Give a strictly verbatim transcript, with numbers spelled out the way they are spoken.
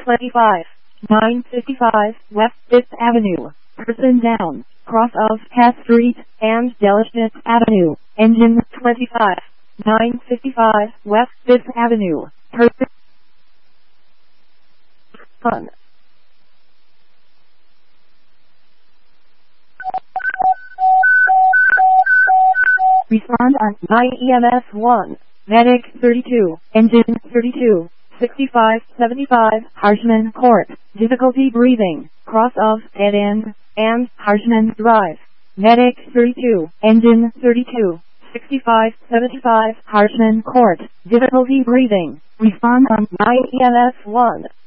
twenty-five, nine fifty-five West fifth Avenue, person down, cross of Cass Street and Delishnet Avenue, engine twenty-five, nine fifty-five West fifth Avenue, person fun. Respond on nine E M S one, Medic thirty-two, Engine thirty-two, sixty-five seventy-five, Harshman Court, difficulty breathing, cross of Dead End, and Harshman Drive. Medic thirty-two, Engine thirty-two, sixty-five seventy-five, Harshman Court, difficulty breathing. Respond on nine E M S one.